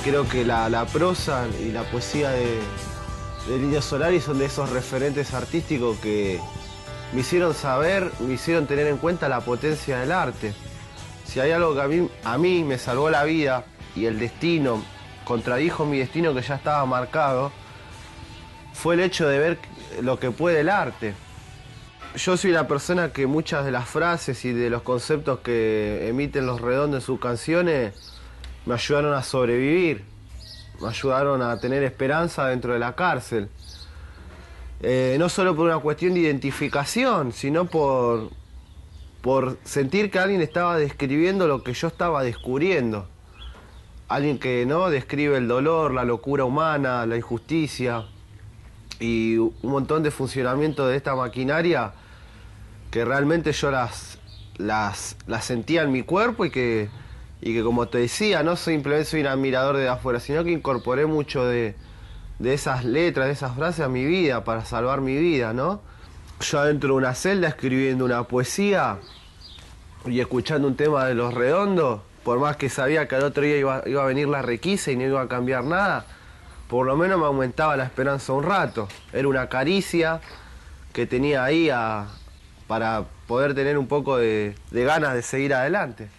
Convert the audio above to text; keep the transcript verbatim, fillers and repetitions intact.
creo que la, la prosa y la poesía de, de Indio Solari son de esos referentes artísticos que me hicieron saber, me hicieron tener en cuenta la potencia del arte. Si hay algo que a mí, a mí me salvó la vida y el destino, contradijo mi destino que ya estaba marcado, fue el hecho de ver lo que puede el arte. Yo soy una persona que muchas de las frases y de los conceptos que emiten Los Redondos en sus canciones me ayudaron a sobrevivir, me ayudaron a tener esperanza dentro de la cárcel. Eh, no solo por una cuestión de identificación, sino por, por sentir que alguien estaba describiendo lo que yo estaba descubriendo. Alguien que no describe el dolor, la locura humana, la injusticia y un montón de funcionamiento de esta maquinaria que realmente yo las, las, las sentía en mi cuerpo y que, y que, como te decía, no simplemente soy un admirador de afuera, sino que incorporé mucho de, de esas letras, de esas frases a mi vida para salvar mi vida, ¿no? Yo adentro de una celda escribiendo una poesía y escuchando un tema de Los Redondos, por más que sabía que al otro día iba, iba a venir la requisa y no iba a cambiar nada, por lo menos me aumentaba la esperanza un rato. Era una caricia que tenía ahí a, para poder tener un poco de, de ganas de seguir adelante.